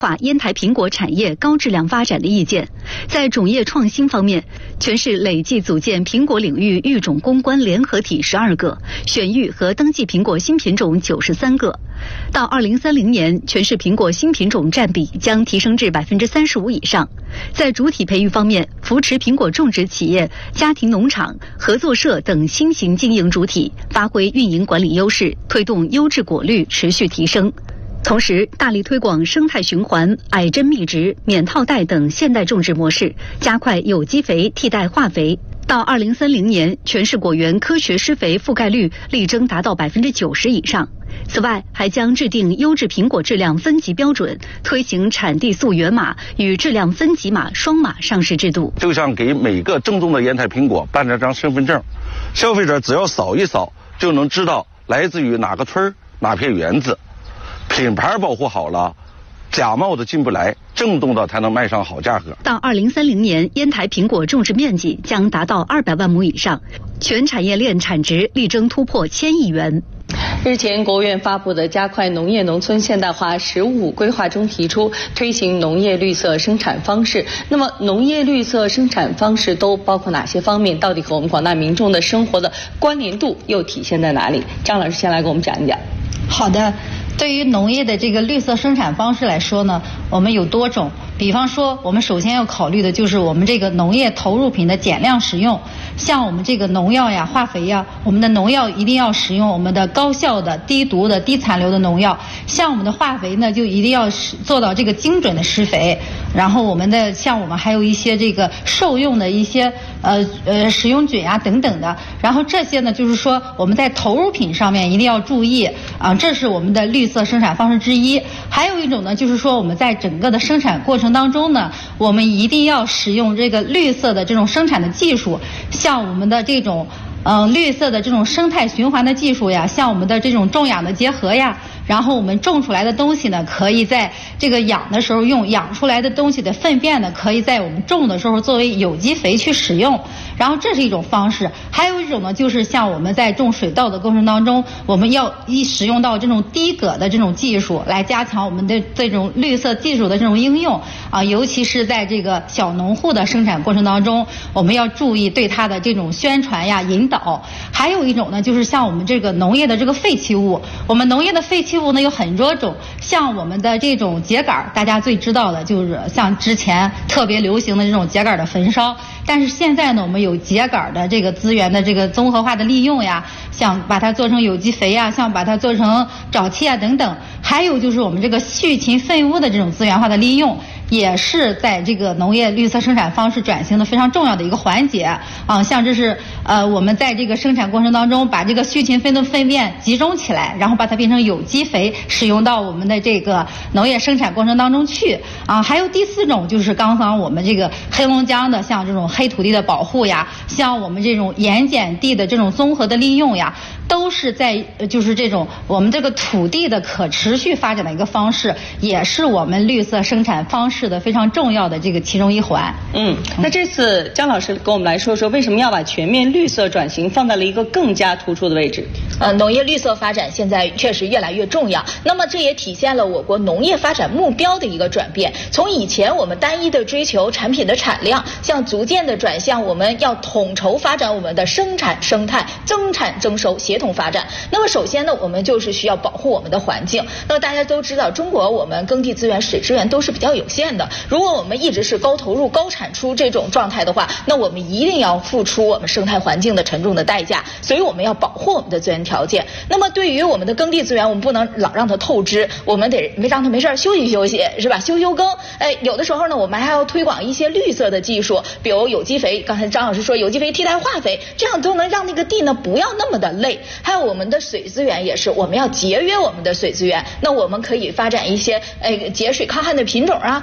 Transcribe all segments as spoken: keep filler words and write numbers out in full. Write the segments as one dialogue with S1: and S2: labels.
S1: 化烟台苹果产业高质量发展的意见。在种业创新方面，全市累计组建苹果领域育种攻关联合体十二个，选育和登记苹果新品种九十三个。到二零三零年，全市苹果新品种占比将提升至百分之三十五以上。在主体培育方面，扶持苹果种植企业、家庭农场、合作社等新型经营主体，发挥运营管理优势，推动优质果率持续提升。同时，大力推广生态循环、矮针密植、免套袋等现代种植模式，加快有机肥替代化肥。到二零三零年，全市果园科学施肥覆盖率力争达到百分之九十以上。此外，还将制定优质苹果质量分级标准，推行产地溯源码与质量分级码双码上市制度。
S2: 就像给每个正宗的烟台苹果办了张身份证，消费者只要扫一扫，就能知道来自于哪个村哪片园子。品牌保护好了，假冒的进不来，正宗的才能卖上好价格。
S1: 到二零三零年，烟台苹果种植面积将达到二百万亩以上，全产业链产值力争突破千亿元。
S3: 日前，国务院发布的加快农业农村现代化“十五”规划中提出，推行农业绿色生产方式。那么，农业绿色生产方式都包括哪些方面？到底和我们广大民众的生活的关联度又体现在哪里？张老师先来给我们讲一讲。
S4: 好的。对于农业的这个绿色生产方式来说呢，我们有多种。比方说，我们首先要考虑的就是我们这个农业投入品的减量使用。像我们这个农药呀、化肥呀，我们的农药一定要使用我们的高效的、低毒的、低残留的农药。像我们的化肥呢，就一定要做到这个精准的施肥。然后我们的像我们还有一些这个受用的一些呃呃食用菌啊等等的。然后这些呢，就是说我们在投入品上面一定要注意啊，这是我们的绿色生产方式之一。还有一种呢，就是说我们在整个的生产过程当中呢，我们一定要使用这个绿色的这种生产的技术，像我们的这种嗯、呃、绿色的这种生态循环的技术呀，像我们的这种种养的结合呀。然后我们种出来的东西呢，可以在这个养的时候用，养出来的东西的粪便呢，可以在我们种的时候作为有机肥去使用。然后这是一种方式。还有一种呢，就是像我们在种水稻的过程当中，我们要一使用到这种低镉的这种技术，来加强我们的这种绿色技术的这种应用啊，尤其是在这个小农户的生产过程当中，我们要注意对它的这种宣传呀、引导。还有一种呢，就是像我们这个农业的这个废弃物，我们农业的废弃物呢有很多种，像我们的这种秸秆，大家最知道的就是像之前特别流行的这种秸秆的焚烧。但是现在呢，我们有秸秆的这个资源的这个综合化的利用呀，像把它做成有机肥呀，像把它做成沼气啊等等。还有就是我们这个畜禽粪污的这种资源化的利用，也是在这个农业绿色生产方式转型的非常重要的一个环节啊。像这是呃我们在这个生产过程当中，把这个畜禽粪的粪便集中起来，然后把它变成有机肥，使用到我们的这个农业生产过程当中去啊。还有第四种就是刚刚我们这个黑龙江的像这种黑土地的保护呀，像我们这种盐碱地的这种综合的利用呀，都是在就是这种我们这个土地的可持续发展的一个方式，也是我们绿色生产方式的非常重要的这个其中一环。
S3: 嗯，那这次姜老师跟我们来说说，为什么要把全面绿色转型放在了一个更加突出的位置？
S5: 呃，农业绿色发展现在确实越来越重要。那么这也体现了我国农业发展目标的一个转变。从以前我们单一的追求产品的产量，向逐渐的转向我们要统筹发展我们的生产生态，增产增收，协同发展。那么首先呢，我们就是需要保护我们的环境。那么大家都知道，中国我们耕地资源、水资源都是比较有限的。如果我们一直是高投入、高产出这种状态的话，那我们一定要付出我们生态环境的沉重的代价。所以我们要保护我们的资源条件。那么对于我们的耕地资源，我们不能老让它透支，我们得没让它没事休息休息，是吧？休休耕。哎，有的时候呢，我们还要推广一些绿色的技术，比如有机肥。刚才张老师说，有机肥替代化肥，这样都能让那个地呢不要那么的累。还有我们的水资源也是，我们要节约我们的水资源。那我们可以发展一些呃节水抗旱的品种啊，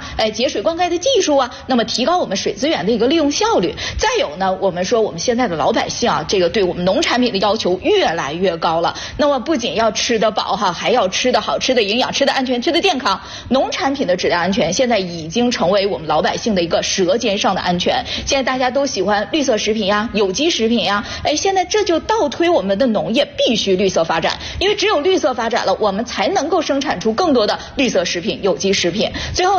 S5: 哎节水灌溉的技术啊，那么提高我们水资源的一个利用效率。再有呢，我们说我们现在的老百姓啊，这个对我们农产品的要求越来越高了。那么不仅要吃得饱哈，还要吃得好、吃得营养、吃得安全、吃得健康。农产品的质量安全现在已经成为我们老百姓的一个舌尖上的安全。现在大家都喜欢绿色食品呀、有机食品呀，哎，现在这就倒推我们的农业必须绿色发展，因为只有绿色发展了，我们才能够生产出更多的绿色食品、有机食品。最后。